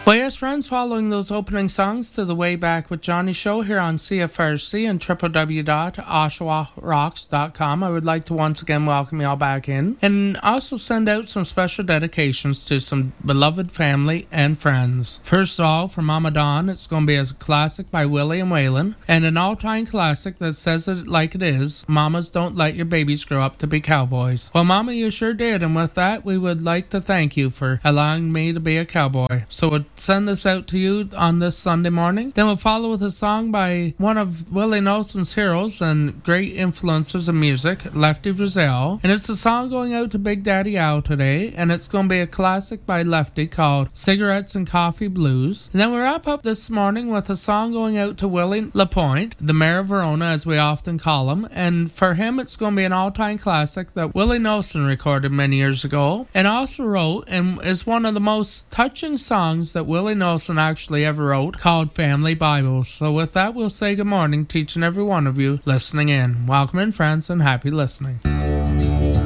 Well, yes, friends, following those opening songs to the Way Back with Johnny show here on CFRC and www.oshawarocks.com, I would like to once again welcome you all back in and also send out some special dedications to some beloved family and friends. First of all, for Mama Dawn, it's going to be a classic by Willie and Waylon, and an all-time classic that says it like it is, Mamas Don't Let Your Babies Grow Up to Be Cowboys. Well, Mama, you sure did, and with that, we would like to thank you for allowing me to be a cowboy. So we'll send this out to you on this Sunday morning. Then we'll follow with a song by one of Willie Nelson's heroes and great influences in music, Lefty Frizzell. And it's a song going out to Big Daddy Al today, and it's going to be a classic by Lefty called Cigarettes and Coffee Blues. And then we'll wrap up this morning with a song going out to Willie LaPointe, the mayor of Verona as we often call him. And for him, it's going to be an all-time classic that Willie Nelson recorded many years ago and also wrote and is one of the most touching songs that Willie Nelson actually ever wrote, called Family Bible. So with that, we'll say good morning to each and every one of you listening in. Welcome in, friends, and happy listening.